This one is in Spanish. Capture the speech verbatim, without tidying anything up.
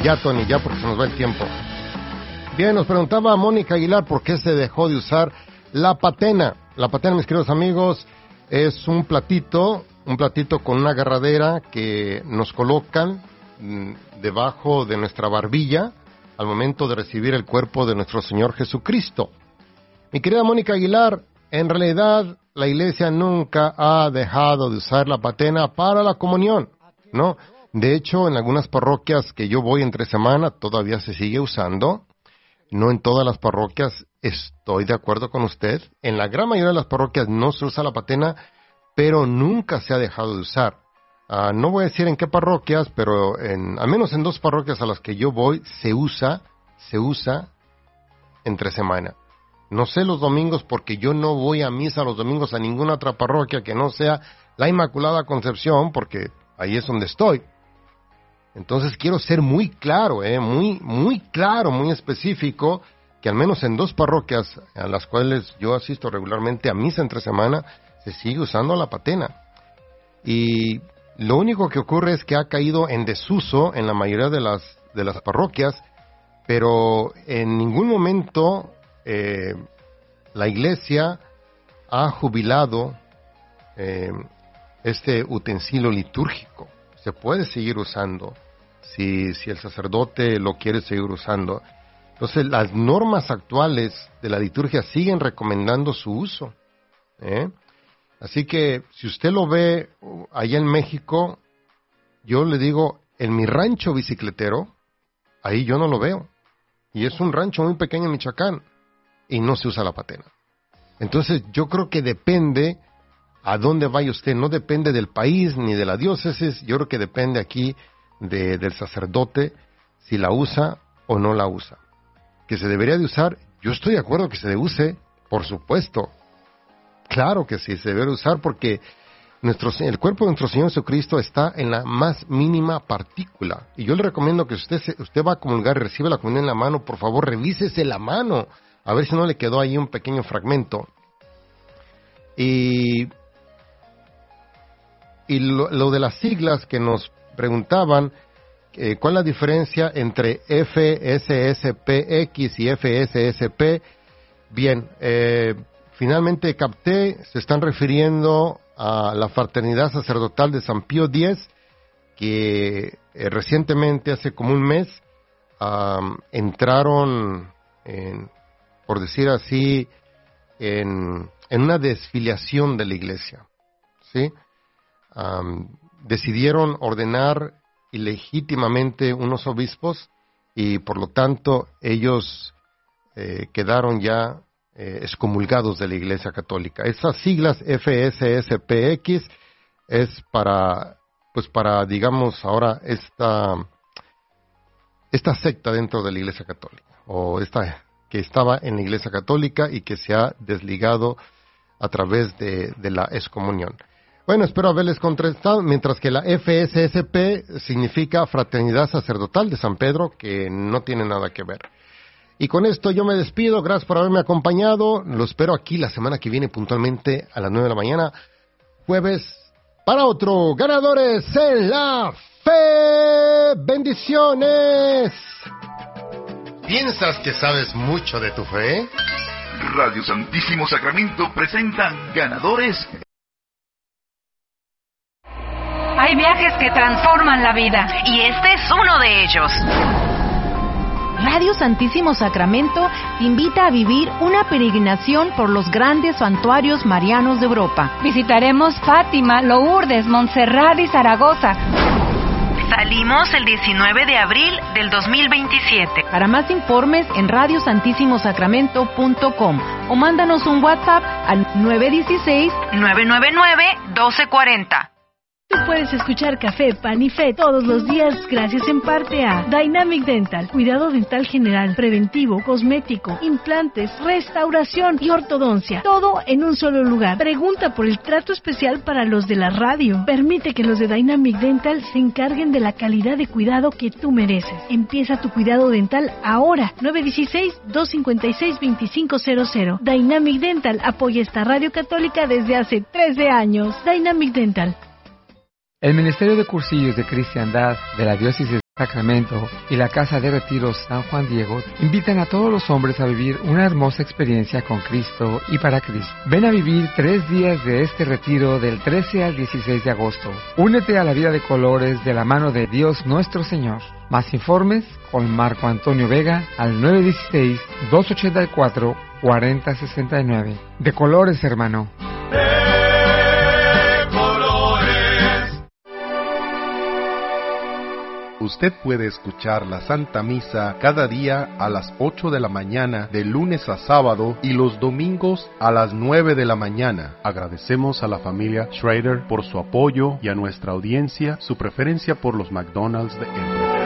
Ya, Tony, ya porque se nos va el tiempo. Bien, nos preguntaba Mónica Aguilar por qué se dejó de usar la patena. La patena, mis queridos amigos, es un platito, un platito con una agarradera que nos colocan mmm, debajo de nuestra barbilla al momento de recibir el cuerpo de nuestro Señor Jesucristo. Mi querida Mónica Aguilar, en realidad la iglesia nunca ha dejado de usar la patena para la comunión, ¿no? De hecho, en algunas parroquias que yo voy entre semana todavía se sigue usando. No en todas las parroquias estoy de acuerdo con usted. En la gran mayoría de las parroquias no se usa la patena, pero nunca se ha dejado de usar. Uh, no voy a decir en qué parroquias, pero en, al menos en dos parroquias a las que yo voy se usa, se usa entre semana. No sé los domingos porque yo no voy a misa los domingos a ninguna otra parroquia que no sea la Inmaculada Concepción, porque ahí es donde estoy. Entonces quiero ser muy claro, eh, muy, muy claro, muy específico, que al menos en dos parroquias a las cuales yo asisto regularmente a misa entre semana, se sigue usando la patena. Y lo único que ocurre es que ha caído en desuso en la mayoría de las, de las parroquias, pero en ningún momento eh, la iglesia ha jubilado eh, este utensilio litúrgico. Se puede seguir usando si, si el sacerdote lo quiere seguir usando. Entonces, las normas actuales de la liturgia siguen recomendando su uso, ¿eh? Así que, si usted lo ve allá en México, yo le digo, en mi rancho bicicletero, ahí yo no lo veo. Y es un rancho muy pequeño en Michoacán, y no se usa la patena. Entonces, yo creo que depende a dónde vaya usted, no depende del país ni de la diócesis, yo creo que depende aquí de, del sacerdote si la usa o no la usa. Que se debería de usar, yo estoy de acuerdo que se use, por supuesto, claro que sí, se debe de usar porque nuestro, el cuerpo de nuestro Señor Jesucristo está en la más mínima partícula, y yo le recomiendo que usted, se, usted va a comulgar y recibe la comunión en la mano, por favor revísese la mano, a ver si no le quedó ahí un pequeño fragmento. Y Y lo, lo de las siglas que nos preguntaban, eh, ¿cuál es la diferencia entre F S S P X y F S S P? Bien, eh, finalmente capté, se están refiriendo a la Fraternidad Sacerdotal de San Pío X, que eh, recientemente, hace como un mes, um, entraron, en, por decir así, en, en una desfiliación de la Iglesia, ¿sí? Um, decidieron ordenar ilegítimamente unos obispos y por lo tanto ellos eh, quedaron ya eh, excomulgados de la Iglesia Católica. Esas siglas F S S P X es para, pues para, digamos, ahora esta, esta secta dentro de la Iglesia Católica, o esta que estaba en la Iglesia Católica y que se ha desligado a través de, de la excomunión. Bueno, espero haberles contestado, mientras que la F S S P significa Fraternidad Sacerdotal de San Pedro, que no tiene nada que ver. Y con esto yo me despido, gracias por haberme acompañado, lo espero aquí la semana que viene puntualmente a las nueve de la mañana, jueves, para otro Ganadores en la Fe. ¡Bendiciones! ¿Piensas que sabes mucho de tu fe? Radio Santísimo Sacramento presenta Ganadores. Hay viajes que transforman la vida, y este es uno de ellos. Radio Santísimo Sacramento te invita a vivir una peregrinación por los grandes santuarios marianos de Europa. Visitaremos Fátima, Lourdes, Montserrat y Zaragoza. Salimos el diecinueve de abril del dos mil veintisiete. Para más informes en radio santísimo sacramento punto com o mándanos un WhatsApp al nueve uno seis, nueve nueve nueve, uno dos cuatro cero. Tú puedes escuchar Café, Pan y Fe todos los días gracias en parte a Dynamic Dental, cuidado dental general, preventivo, cosmético, implantes, restauración y ortodoncia. Todo en un solo lugar. Pregunta por el trato especial para los de la radio. Permite que los de Dynamic Dental se encarguen de la calidad de cuidado que tú mereces. Empieza tu cuidado dental ahora. nueve uno seis, dos cinco seis, dos cinco cero cero. Dynamic Dental apoya esta radio católica desde hace trece años. Dynamic Dental. El Ministerio de Cursillos de Cristiandad de la Diócesis Sacramento y la Casa de Retiros San Juan Diego invitan a todos los hombres a vivir una hermosa experiencia con Cristo y para Cristo. Ven a vivir tres días de este retiro del trece al dieciséis de agosto. Únete a la vida de colores de la mano de Dios nuestro Señor. Más informes con Marco Antonio Vega al nueve uno seis, dos ocho cuatro, cuatro cero seis nueve. De colores, hermano. Usted puede escuchar la Santa Misa cada día a las ocho de la mañana, de lunes a sábado, y los domingos a las nueve de la mañana. Agradecemos a la familia Schrader por su apoyo y a nuestra audiencia su preferencia por los McDonald's de Embry.